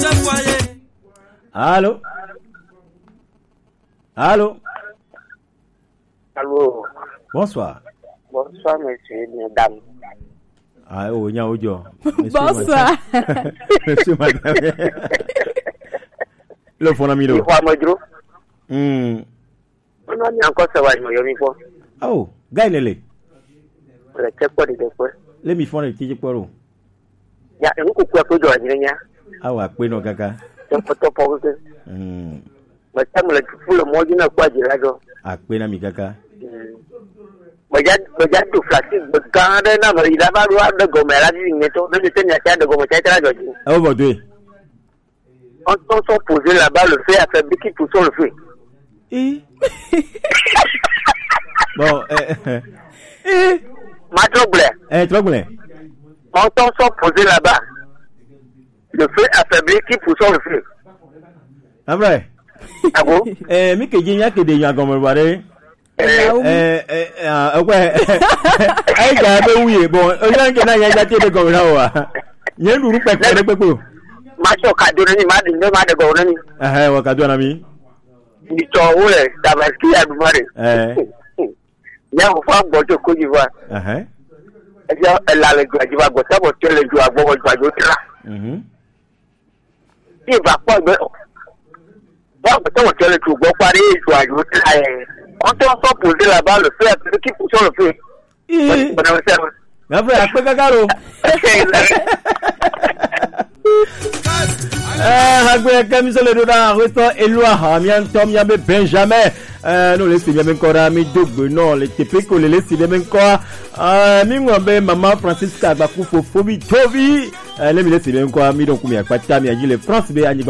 Allô? Allô? Allô. Bonsoir. Bonsoir, monsieur, madame. Ah, oh, Nya Ojo. Bonsoir. Monsieur, madame. Le fond ami. Il faut me dire. On a encore ça va me yomi po. Oh, gainele. Le check quoi de quoi. Le mi fond le tiji poro. Ya, nous quoi ko do anya. Ah wa pe no kaka. Top po ko. Ma tam le full mo dina kwa jira do. Ah pe na mi kaka. Bajan tu flasi begada na mari la ba ruwa de gomera di neto de tenya cha de gomera cha joji. Ah bon deux. On s'en poser là-bas le fait à faire qui pour sur le feu. Bon, Ma trouble. Trouble. On s'en poser là-bas. Le feu affaibli qui pousse sur le feu. Ah vrai? Ah bon? Mi que jinya que de yan comme bare. Ouais. Ai ga be wuye bon, o yan ke na yan ja te de comme là wa. Yen duru pe pe. Ma cho ka do ni ma de go ni. Wa ka do na mi. Ni to wo e tabaski adumare. Ya o fa gbo to ko jiwa. Ya la le gba jiwa go sabo to le ju agbo go gba jo tra. Ti ba po gbe. Ba ko to le ju gbo pari ju ajo tra e. On te sọ poser là-bas le feu qui pousse sur le feu. Ma frère, après Kakaro. Hagwe kamisole doda resto elwa hamian tom yabe Benjamin no le si bien encore ami dogbe non le tepeko le si bien encore mi ngombe mama Francisca Bakufo Fobi Tobi le mi le si bien encore mi donc mi akpata mi agile France be